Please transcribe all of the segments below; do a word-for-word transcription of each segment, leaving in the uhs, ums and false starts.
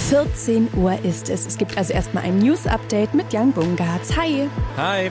vierzehn Uhr ist es. Es gibt also erstmal ein News-Update mit Jan Bungartz. Hi. Hi.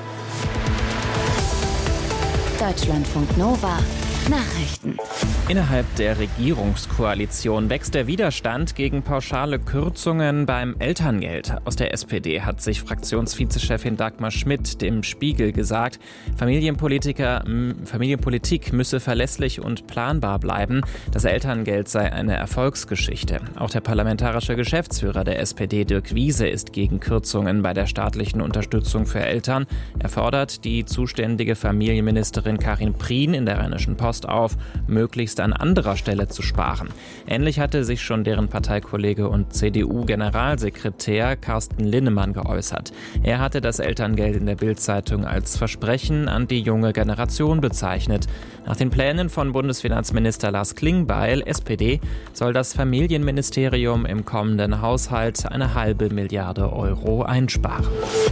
Deutschlandfunk Nova. Nachrichten. Innerhalb der Regierungskoalition wächst der Widerstand gegen pauschale Kürzungen beim Elterngeld. Aus der S P D hat sich Fraktionsvizechefin Dagmar Schmidt dem Spiegel gesagt, Familienpolitiker, Familienpolitik müsse verlässlich und planbar bleiben. Das Elterngeld sei eine Erfolgsgeschichte. Auch der parlamentarische Geschäftsführer der S P D, Dirk Wiese, ist gegen Kürzungen bei der staatlichen Unterstützung für Eltern. Er fordert die zuständige Familienministerin Karin Prien in der Rheinischen Post auf, möglichst an anderer Stelle zu sparen. Ähnlich hatte sich schon deren Parteikollege und C D U-Generalsekretär Carsten Linnemann geäußert. Er hatte das Elterngeld in der Bild-Zeitung als Versprechen an die junge Generation bezeichnet. Nach den Plänen von Bundesfinanzminister Lars Klingbeil, S P D, soll das Familienministerium im kommenden Haushalt eine halbe Milliarde Euro einsparen.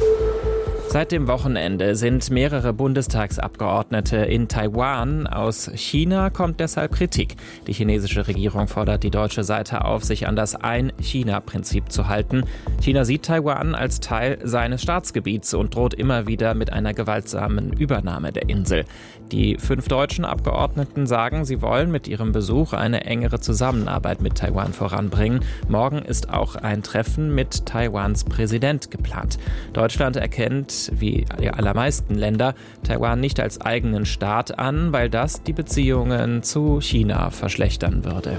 Seit dem Wochenende sind mehrere Bundestagsabgeordnete in Taiwan. Aus China kommt deshalb Kritik. Die chinesische Regierung fordert die deutsche Seite auf, sich an das Ein-China-Prinzip zu halten. China sieht Taiwan als Teil seines Staatsgebiets und droht immer wieder mit einer gewaltsamen Übernahme der Insel. Die fünf deutschen Abgeordneten sagen, sie wollen mit ihrem Besuch eine engere Zusammenarbeit mit Taiwan voranbringen. Morgen ist auch ein Treffen mit Taiwans Präsident geplant. Deutschland erkennt, wie die allermeisten Länder, Taiwan nicht als eigenen Staat an, weil das die Beziehungen zu China verschlechtern würde.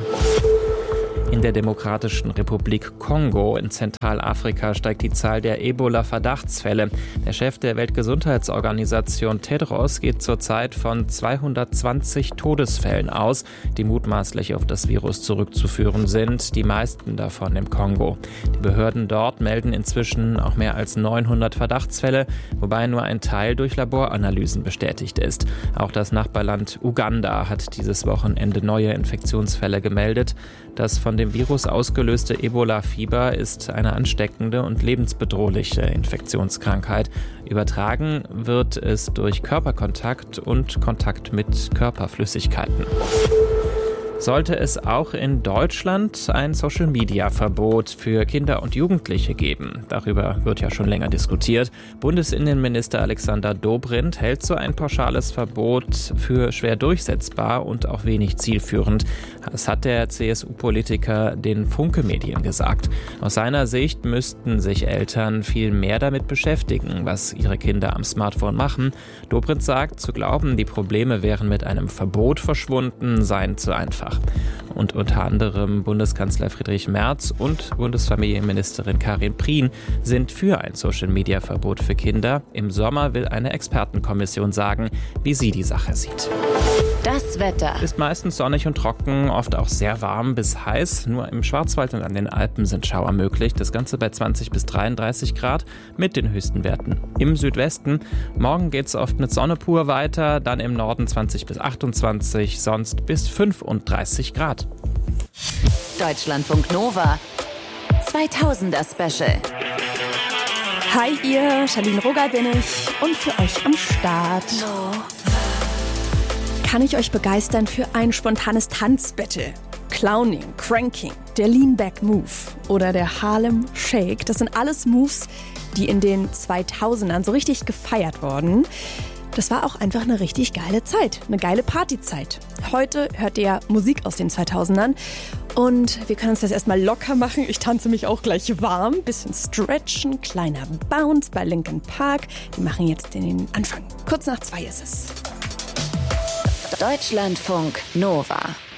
In der Demokratischen Republik Kongo in Zentralafrika steigt die Zahl der Ebola-Verdachtsfälle. Der Chef der Weltgesundheitsorganisation Tedros geht zurzeit von zweihundertzwanzig Todesfällen aus, die mutmaßlich auf das Virus zurückzuführen sind, die meisten davon im Kongo. Die Behörden dort melden inzwischen auch mehr als neunhundert Verdachtsfälle, wobei nur ein Teil durch Laboranalysen bestätigt ist. Auch das Nachbarland Uganda hat dieses Wochenende neue Infektionsfälle gemeldet. Das von dem Virus ausgelöste Ebola-Fieber ist eine ansteckende und lebensbedrohliche Infektionskrankheit. Übertragen wird es durch Körperkontakt und Kontakt mit Körperflüssigkeiten. Sollte es auch in Deutschland ein Social-Media-Verbot für Kinder und Jugendliche geben? Darüber wird ja schon länger diskutiert. Bundesinnenminister Alexander Dobrindt hält so ein pauschales Verbot für schwer durchsetzbar und auch wenig zielführend. Das hat der C S U-Politiker den Funke-Medien gesagt. Aus seiner Sicht müssten sich Eltern viel mehr damit beschäftigen, was ihre Kinder am Smartphone machen. Dobrindt sagt, zu glauben, die Probleme wären mit einem Verbot verschwunden, seien zu einfach. Und unter anderem Bundeskanzler Friedrich Merz und Bundesfamilienministerin Karin Prien sind für ein Social-Media-Verbot für Kinder. Im Sommer will eine Expertenkommission sagen, wie sie die Sache sieht. Das Wetter Ist meistens sonnig und trocken, oft auch sehr warm bis heiß. Nur im Schwarzwald und an den Alpen sind Schauer möglich. Das Ganze bei zwanzig bis dreiunddreißig Grad mit den höchsten Werten im Südwesten. Morgen geht es oft mit Sonne pur weiter, dann im Norden zwanzig bis achtundzwanzig, sonst bis fünfunddreißig Grad. Deutschlandfunk Nova zweitausender Special. Hi ihr, Charlene Roger bin ich und für euch am Start. Kann ich euch begeistern für ein spontanes Tanzbattle? Clowning, Cranking, der Lean-Back Move oder der Harlem Shake, das sind alles Moves, die in den zweitausendern so richtig gefeiert wurden. Das war auch einfach eine richtig geile Zeit, eine geile Partyzeit. Heute hört ihr Musik aus den zweitausendern und wir können uns das erstmal locker machen. Ich tanze mich auch gleich warm, bisschen stretchen, kleiner Bounce bei Linkin Park. Die machen jetzt den Anfang. Kurz nach zwei ist es. Deutschlandfunk Nova.